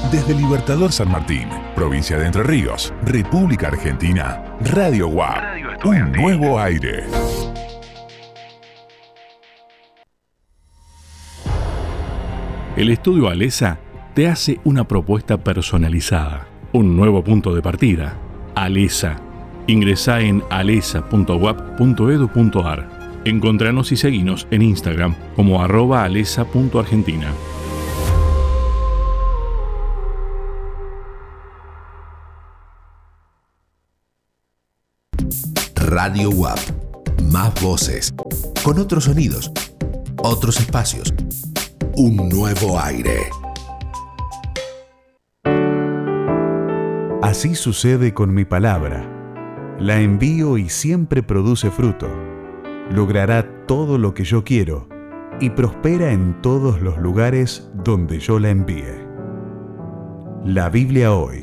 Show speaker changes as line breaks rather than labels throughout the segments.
Desde Libertador San Martín, provincia de Entre Ríos, República Argentina, Radio UAP, un nuevo aire.
El Estudio Alesa te hace una propuesta personalizada, un nuevo punto de partida. Alesa. Ingresá en alesa.uap.edu.ar. Encontranos y seguinos en Instagram como @alesa.argentina.
Radio UAP. Más voces. Con otros sonidos. Otros espacios. Un nuevo aire.
Así sucede con mi palabra. La envío y siempre produce fruto. Logrará todo lo que yo quiero y prospera en todos los lugares donde yo la envíe. La Biblia hoy.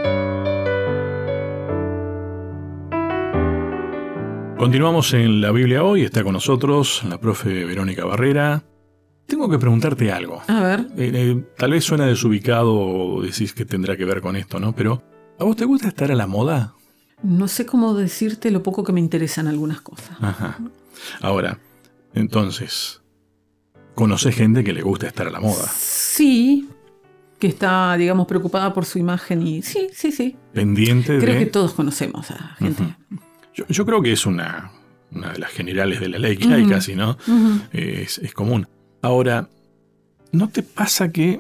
Continuamos en La Biblia hoy. Está con nosotros la profe Verónica Barrera. Tengo que preguntarte algo.
A ver.
Tal vez suena desubicado o decís que tendrá que ver con esto, ¿no? Pero, ¿a vos te gusta estar a la moda?
No sé cómo decirte lo poco que me interesan algunas cosas.
Ajá. Ahora, entonces, ¿conocés gente que le gusta estar a la moda?
Sí, que está, digamos, preocupada por su imagen y sí.
Pendiente
Creo
de...
que todos conocemos a gente.
Uh-huh. Yo creo que es una de las generales de la ley que hay casi, ¿no?
Uh-huh.
Es común. Ahora, ¿no te pasa que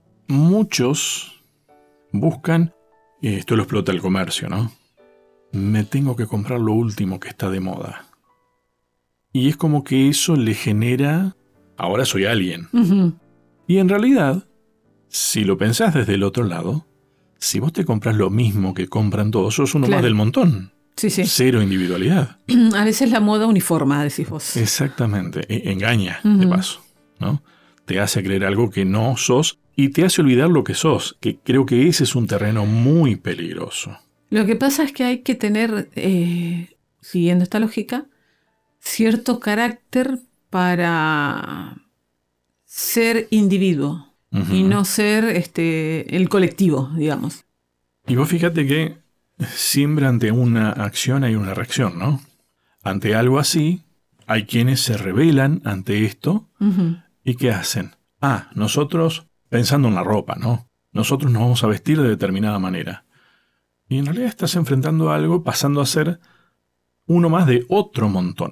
muchos buscan, esto lo explota el comercio, ¿no? Me tengo que comprar lo último que está de moda. Y es como que eso le genera, ahora soy alguien.
Uh-huh.
Y en realidad, si lo pensás desde el otro lado, si vos te compras lo mismo que compran todos, sos uno más del montón.
Sí.
Cero individualidad.
A veces la moda uniforma, decís vos.
Exactamente. Engaña, de paso, ¿no? Te hace creer algo que no sos y te hace olvidar lo que sos, que creo que ese es un terreno muy peligroso.
Lo que pasa es que hay que tener, siguiendo esta lógica, cierto carácter para ser individuo y no ser el colectivo, digamos.
Y vos fíjate que siempre ante una acción hay una reacción, ¿no? Ante algo así, hay quienes se rebelan ante esto y ¿qué hacen? Nosotros, pensando en la ropa, ¿no? Nosotros nos vamos a vestir de determinada manera. Y en realidad estás enfrentando algo pasando a ser uno más de otro montón.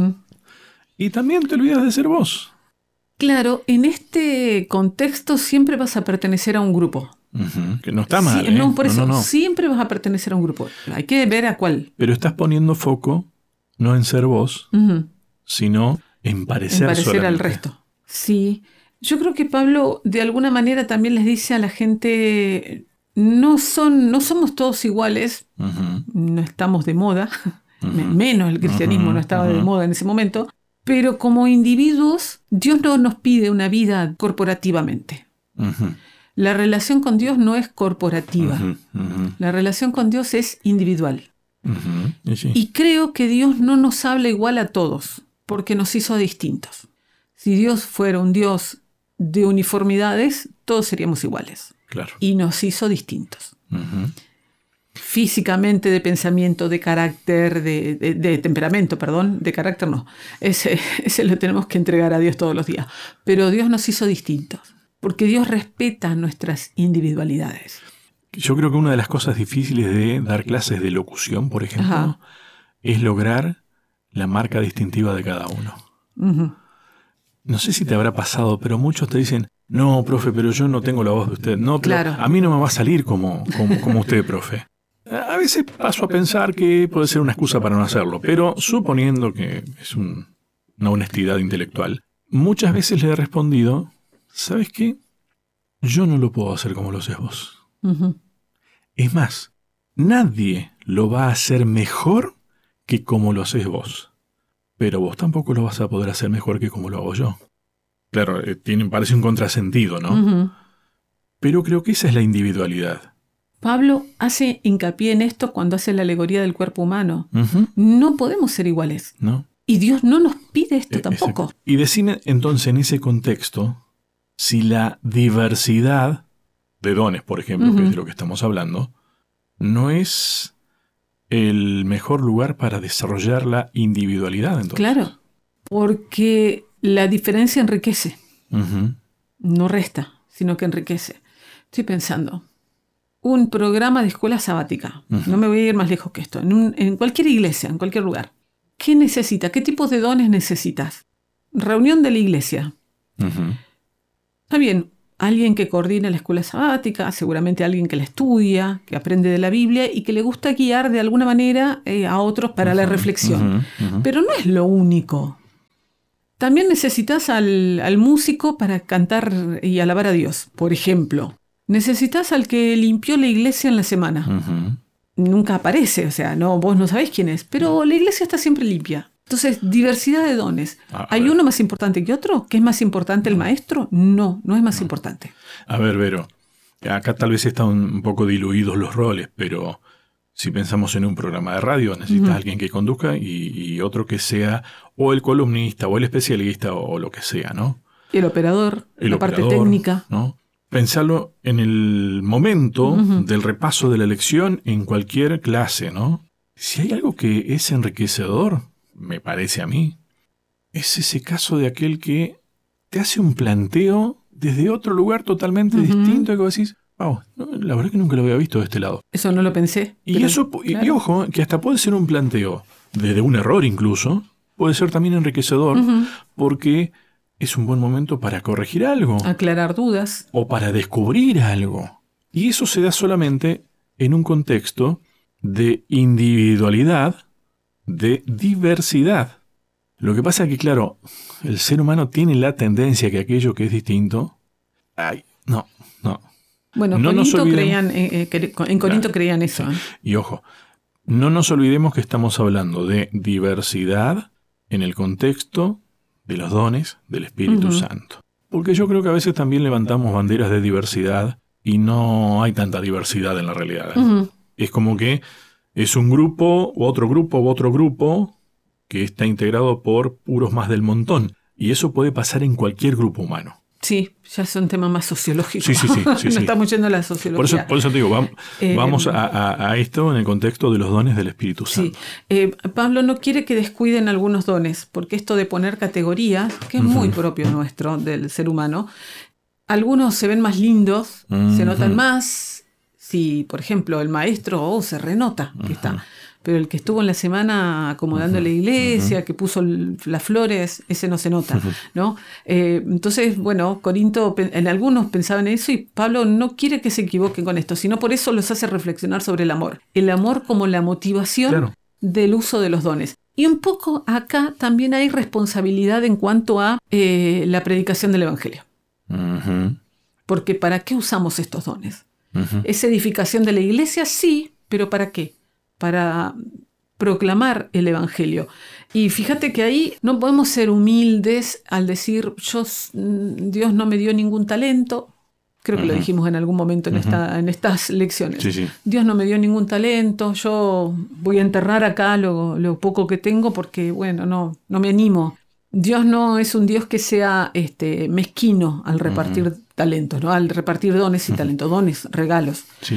Y también te olvidas de ser vos.
Claro, en este contexto siempre vas a pertenecer a un grupo.
Que no está mal,
sí, no, por eso,
no.
Siempre vas a pertenecer a un grupo. Hay que ver a cuál.
Pero estás poniendo foco no en ser vos, sino en parecer
al resto. Sí. Yo creo que Pablo de alguna manera también les dice a la gente, no somos todos iguales, no estamos de moda, menos el cristianismo no estaba de moda en ese momento, pero como individuos Dios no nos pide una vida corporativamente. La relación con Dios no es corporativa. La relación con Dios es individual.
Sí.
Y creo que Dios no nos habla igual a todos, porque nos hizo distintos. Si Dios fuera un Dios de uniformidades, todos seríamos iguales.
Claro.
Y nos hizo distintos. Físicamente, de pensamiento, de carácter, de temperamento, perdón, de carácter no. Ese lo tenemos que entregar a Dios todos los días. Pero Dios nos hizo distintos. Porque Dios respeta nuestras individualidades.
Yo creo que una de las cosas difíciles de dar clases de locución, por ejemplo, es lograr la marca distintiva de cada uno. No sé si te habrá pasado, pero muchos te dicen, no, profe, pero yo no tengo la voz de usted. No,
claro.
A mí no me va a salir como usted, profe. A veces paso a pensar que puede ser una excusa para no hacerlo, pero suponiendo que es una honestidad intelectual, muchas veces le he respondido, ¿sabes qué? Yo no lo puedo hacer como lo haces vos. Es más, nadie lo va a hacer mejor que como lo haces vos. Pero vos tampoco lo vas a poder hacer mejor que como lo hago yo. Claro, parece un contrasentido, ¿no? Pero creo que esa es la individualidad.
Pablo hace hincapié en esto cuando hace la alegoría del cuerpo humano. No podemos ser iguales.
No.
Y Dios no nos pide esto tampoco.
Y decime entonces en ese contexto si la diversidad de dones, por ejemplo, que es de lo que estamos hablando, no es el mejor lugar para desarrollar la individualidad, entonces.
Claro, porque la diferencia enriquece, no resta, sino que enriquece. Estoy pensando, un programa de escuela sabática, no me voy a ir más lejos que esto, en cualquier iglesia, en cualquier lugar. ¿Qué necesitas? ¿Qué tipos de dones necesitas? Reunión de la iglesia. Está bien, alguien que coordina la escuela sabática, seguramente alguien que la estudia, que aprende de la Biblia y que le gusta guiar de alguna manera a otros para la reflexión. Pero no es lo único. También necesitas al músico para cantar y alabar a Dios, por ejemplo. Necesitas al que limpió la iglesia en la semana. Nunca aparece, o sea, no, vos no sabés quién es, pero la iglesia está siempre limpia. Entonces, diversidad de dones. ¿Hay uno más importante que otro? ¿Qué es más importante el maestro? No es más importante.
A ver, Vero, acá tal vez están un poco diluidos los roles, pero si pensamos en un programa de radio, necesitas alguien que conduzca y otro que sea o el columnista o el especialista o lo que sea, ¿no?
El operador, la parte técnica.
¿No? Pensarlo en el momento del repaso de la lección en cualquier clase, ¿no? Si hay algo que es enriquecedor, me parece a mí, es ese caso de aquel que te hace un planteo desde otro lugar totalmente distinto y que vos decís, wow, la verdad que nunca lo había visto de este lado.
Eso no lo pensé.
Y eso, claro. Y ojo, que hasta puede ser un planteo desde un error incluso, puede ser también enriquecedor, porque es un buen momento para corregir algo.
Aclarar dudas.
O para descubrir algo. Y eso se da solamente en un contexto de individualidad, de diversidad. Lo que pasa es que, claro, el ser humano tiene la tendencia que aquello que es distinto, no.
Bueno, en Corinto creían eso.
Sí. Y ojo, no nos olvidemos que estamos hablando de diversidad en el contexto de los dones del Espíritu Santo. Porque yo creo que a veces también levantamos banderas de diversidad y no hay tanta diversidad en la realidad. Es como que es un grupo, u otro grupo, que está integrado por puros más del montón. Y eso puede pasar en cualquier grupo humano.
Sí, ya es un tema más sociológico.
Sí.
No estamos yendo a la sociología.
Por eso te digo, vamos a esto en el contexto de los dones del Espíritu Santo.
Sí. Pablo no quiere que descuiden algunos dones, porque esto de poner categorías, que es muy propio nuestro, del ser humano, algunos se ven más lindos, se notan más. Si, por ejemplo, el maestro se renota que está. Pero el que estuvo en la semana acomodando la iglesia, que puso las flores, ese no se nota, ¿no? Entonces, bueno, Corinto, en algunos pensaban eso y Pablo no quiere que se equivoquen con esto, sino por eso los hace reflexionar sobre el amor. El amor como la motivación del uso de los dones. Y un poco acá también hay responsabilidad en cuanto a la predicación del Evangelio. Porque ¿para qué usamos estos dones? ¿Es edificación de la iglesia? Sí, pero ¿para qué? Para proclamar el Evangelio. Y fíjate que ahí no podemos ser humildes al decir, Dios no me dio ningún talento. Creo que lo dijimos en algún momento en estas lecciones. Sí. Dios no me dio ningún talento, yo voy a enterrar acá lo poco que tengo porque, bueno, no me animo. Dios no es un Dios que sea mezquino al repartir talentos, ¿no? Al repartir dones y talentos, dones, regalos.
Sí.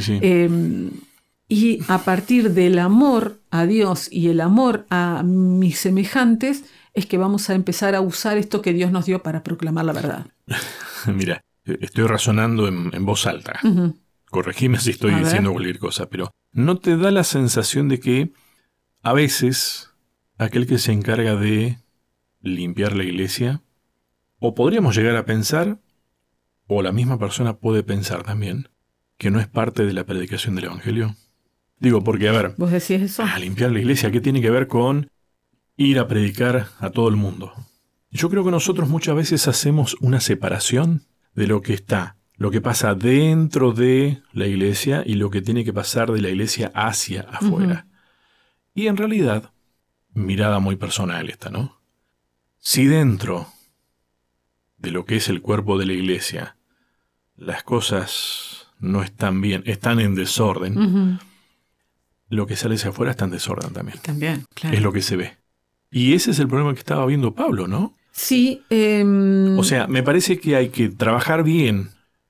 Y a partir del amor a Dios y el amor a mis semejantes es que vamos a empezar a usar esto que Dios nos dio para proclamar la verdad.
Mira, estoy razonando en voz alta. Corregime si estoy diciendo cualquier cosa, pero ¿no te da la sensación de que a veces aquel que se encarga de limpiar la iglesia, o podríamos llegar a pensar, o la misma persona puede pensar también, que no es parte de la predicación del Evangelio? Digo, porque, a ver,
¿vos decís eso?
Limpiar la iglesia, ¿qué tiene que ver con ir a predicar a todo el mundo? Yo creo que nosotros muchas veces hacemos una separación de lo que pasa dentro de la iglesia y lo que tiene que pasar de la iglesia hacia afuera. Y en realidad, mirada muy personal esta, ¿no? Si dentro de lo que es el cuerpo de la iglesia las cosas no están bien, están en desorden, lo que sale hacia afuera está en desorden también.
También, claro.
Es lo que se ve. Y ese es el problema que estaba viendo Pablo, ¿no?
Sí.
O sea, me parece que hay que trabajar bien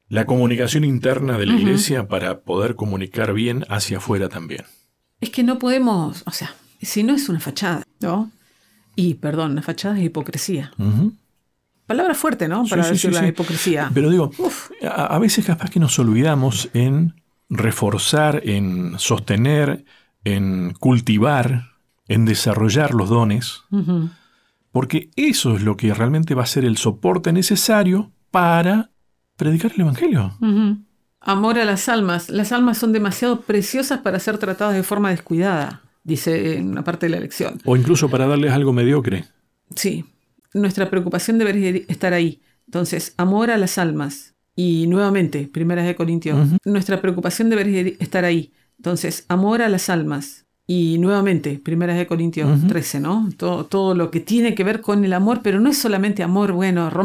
la comunicación interna de la iglesia para poder comunicar bien hacia afuera también.
Es que no podemos, o sea, si no es una fachada, ¿no? Y, perdón, una fachada es hipocresía. Palabra fuerte, ¿no? Para decir la hipocresía.
Pero digo, a veces capaz que nos olvidamos en reforzar, en sostener, en cultivar, en desarrollar los dones, porque eso es lo que realmente va a ser el soporte necesario para predicar el Evangelio.
Amor a las almas. Las almas son demasiado preciosas para ser tratadas de forma descuidada, dice en una parte de la lección.
O incluso para darles algo mediocre.
Sí. Nuestra preocupación debería estar ahí. Entonces, amor a las almas. Y nuevamente, 1 Corintios. Nuestra preocupación debería estar ahí. Entonces, amor a las almas. Y nuevamente, 1 Corintios 13, ¿no? Todo lo que tiene que ver con el amor, pero no es solamente amor, bueno,